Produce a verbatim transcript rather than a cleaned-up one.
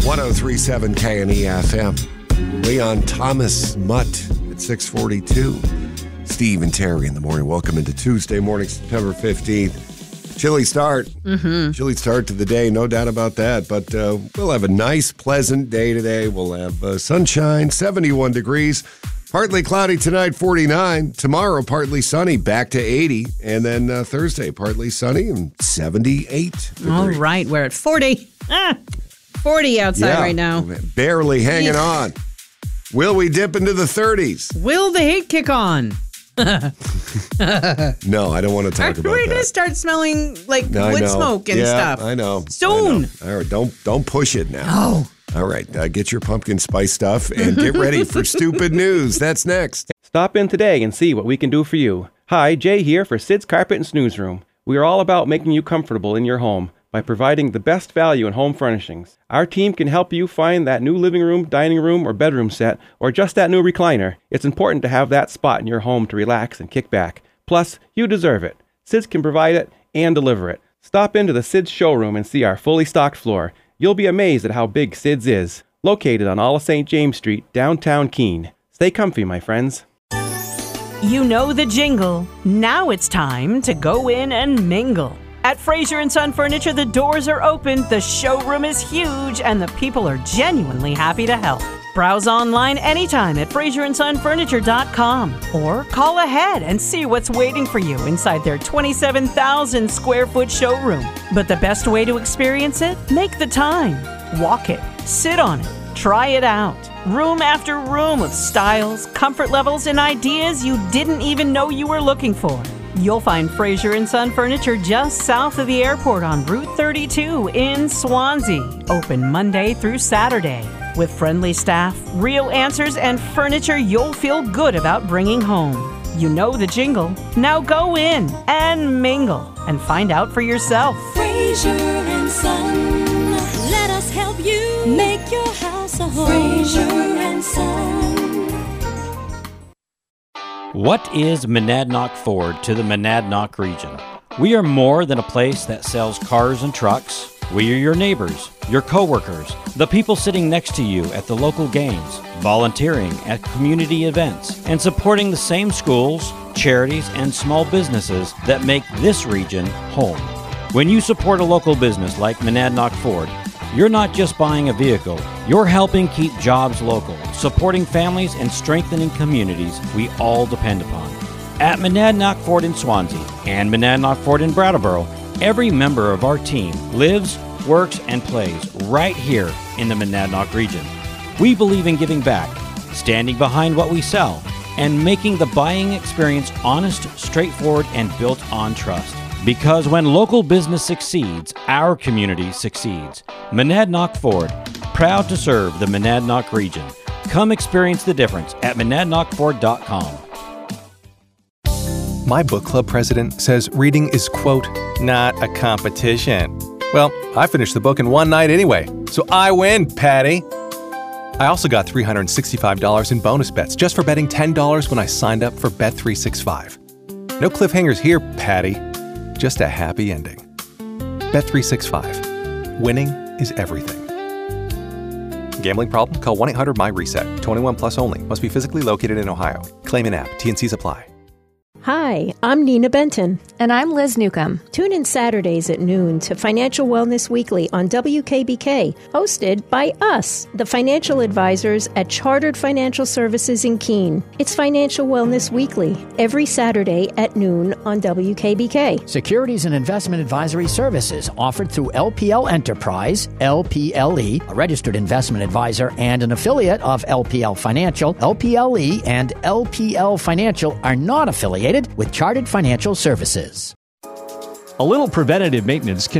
one oh three point seven K N E F M. Leon Thomas Mutt at six forty-two. Steve and Terry in the morning. Welcome into Tuesday morning, September fifteenth. Chilly start. Mm-hmm. Chilly start to the day, no doubt about that. But uh, we'll have a nice, pleasant day today. We'll have uh, sunshine, seventy-one degrees. Partly cloudy tonight, forty-nine. Tomorrow, partly sunny, back to eighty. And then uh, Thursday, partly sunny and seventy-eight degrees. All right, we're at forty. Ah, forty outside yeah, right now. Barely hanging yeah. on. Will we dip into the thirties? Will the heat kick on? No, I don't want to talk about that. We're going to start smelling like no, wood smoke and yeah, stuff. I know. Soon. I know. All right, don't, don't push it now. Oh. All right, uh, get your pumpkin spice stuff and get ready for stupid news. That's next. Stop in today and see what we can do for you. Hi, Jay here for Sid's Carpet and Snooze Room. We are all about making you comfortable in your home by providing the best value in home furnishings. Our team can help you find that new living room, dining room, or bedroom set, or just that new recliner. It's important to have that spot in your home to relax and kick back. Plus, you deserve it. Sid's can provide it and deliver it. Stop into the Sid's showroom and see our fully stocked floor. You'll be amazed at how big Sid's is. Located on all of Saint James Street, downtown Keene. Stay comfy, my friends. You know the jingle. Now it's time to go in and mingle. At Fraser and Son Furniture, the doors are open, the showroom is huge, and the people are genuinely happy to help. Browse online anytime at fraser and son furniture dot com or call ahead and see what's waiting for you inside their twenty-seven thousand square foot showroom. But the best way to experience it? Make the time. Walk it. Sit on it. Try it out. Room after room of styles, comfort levels, and ideas you didn't even know you were looking for. You'll find Fraser and Son Furniture just south of the airport on Route thirty-two in Swansea. Open Monday through Saturday. With friendly staff, real answers, and furniture you'll feel good about bringing home. You know the jingle. Now go in and mingle and find out for yourself. Fraser and Son, let us help you make your house a home. Fraser and Son. What is Monadnock Ford to the Monadnock region? We are more than a place that sells cars and trucks. We are your neighbors, your coworkers, the people sitting next to you at the local games, volunteering at community events, and supporting the same schools, charities, and small businesses that make this region home. When you support a local business like Monadnock Ford, you're not just buying a vehicle, you're helping keep jobs local, supporting families and strengthening communities we all depend upon. At Monadnock Ford in Swansea and Monadnock Ford in Brattleboro, every member of our team lives, works, and plays right here in the Monadnock region. We believe in giving back, standing behind what we sell, and making the buying experience honest, straightforward, and built on trust. Because when local business succeeds, our community succeeds. Monadnock Ford, proud to serve the Monadnock region. Come experience the difference at monadnock ford dot com. My book club president says reading is, quote, not a competition. Well, I finished the book in one night anyway, so I win, Patty. I also got three hundred sixty-five dollars in bonus bets just for betting ten dollars when I signed up for Bet three sixty-five. No cliffhangers here, Patty. Just a happy ending. Bet three sixty-five. Winning is everything. Gambling problem? Call one eight hundred M Y reset. twenty-one plus only. Must be physically located in Ohio. Claim in app. T N Cs apply. Hi, I'm Nina Benton. And I'm Liz Newcomb. Tune in Saturdays at noon to Financial Wellness Weekly on W K B K, hosted by us, the financial advisors at Chartered Financial Services in Keene. It's Financial Wellness Weekly, every Saturday at noon on W K B K. Securities and investment advisory services offered through L P L Enterprise, L P L E, a registered investment advisor and an affiliate of L P L Financial. L P L E and L P L Financial are not affiliated with Chartered Financial Services. A little preventative maintenance can